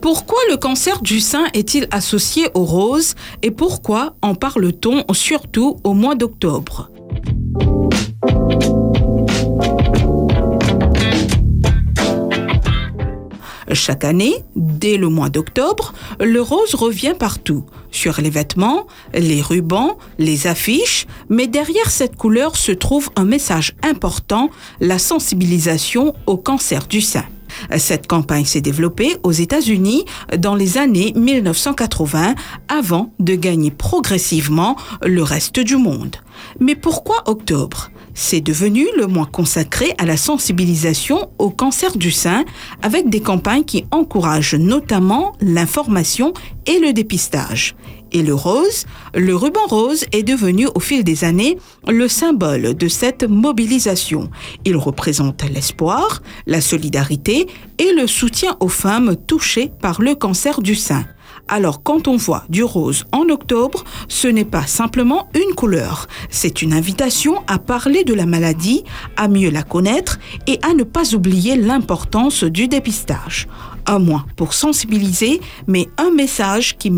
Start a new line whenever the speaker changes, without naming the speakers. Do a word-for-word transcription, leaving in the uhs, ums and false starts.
Pourquoi le cancer du sein est-il associé au rose et pourquoi en parle-t-on surtout au mois d'octobre ? Chaque année, dès le mois d'octobre, le rose revient partout, sur les vêtements, les rubans, les affiches, mais derrière cette couleur se trouve un message important, la sensibilisation au cancer du sein. Cette campagne s'est développée aux États-Unis dans les années mille neuf cent quatre-vingts avant de gagner progressivement le reste du monde. Mais pourquoi octobre ? C'est devenu le mois consacré à la sensibilisation au cancer du sein avec des campagnes qui encouragent notamment l'information et le dépistage. Et le rose, le ruban rose est devenu au fil des années le symbole de cette mobilisation. Il représente l'espoir, la solidarité et le soutien aux femmes touchées par le cancer du sein. Alors quand on voit du rose en octobre, ce n'est pas simplement une couleur, c'est une invitation à parler de la maladie, à mieux la connaître et à ne pas oublier l'importance du dépistage. Un mois pour sensibiliser, mais un message qui